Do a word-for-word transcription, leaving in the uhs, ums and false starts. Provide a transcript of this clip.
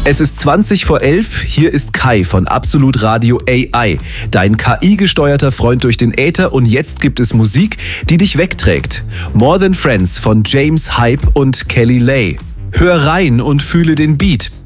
Es ist zwanzig vor elf, hier ist Kai von Absolut Radio A I, dein K I-gesteuerter Freund durch den Äther, und jetzt gibt es Musik, die dich wegträgt. More Than Friends von James Hype und Kelly Lay. Hör rein und fühle den Beat.